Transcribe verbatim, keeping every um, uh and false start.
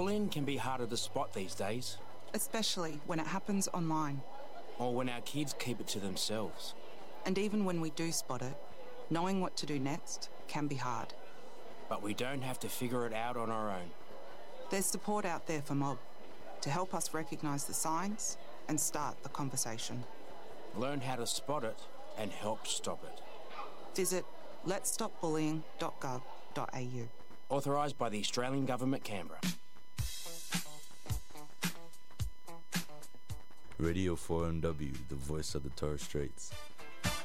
Bullying can be harder to spot these days. Especially when it happens online. Or when our kids keep it to themselves. And even when we do spot it, knowing what to do next can be hard. But we don't have to figure it out on our own. There's support out there for Mob to help us recognise the signs and start the conversation. Learn how to spot it and help stop it. Visit lets stop bullying dot gov dot a u. Authorised by the Australian Government, Canberra. Radio four M W, the voice of the Torres Straits.